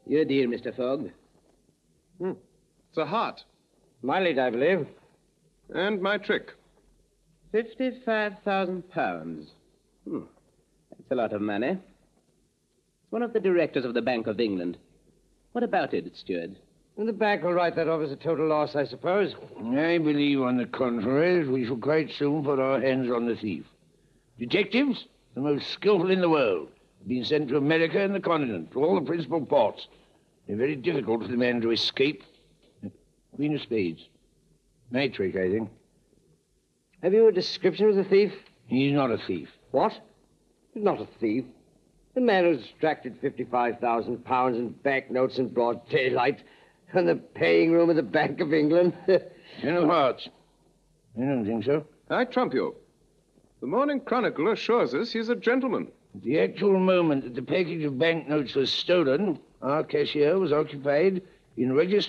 Your deal, Mr. Fogg. It's a heart. My lead, I believe. And my trick. £55,000. That's a lot of money. It's one of the directors of the Bank of England. What about it, steward? And the bank will write that off as a total loss, I suppose. I believe, on the contrary, that we shall quite soon put our hands on the thief. Detectives, the most skillful in the world, have been sent to America and the continent, to all the principal ports. They're very difficult for the man to escape. Queen of Spades. My trick, I think. Have you a description of the thief? He's not a thief. What? He's not a thief. The man who's extracted £55,000 in banknotes in broad daylight from the paying room of the Bank of England. Ten of Hearts. I don't think so. I trump you. The Morning Chronicle assures us he's a gentleman. At the actual moment that the package of banknotes was stolen, our cashier was occupied in registering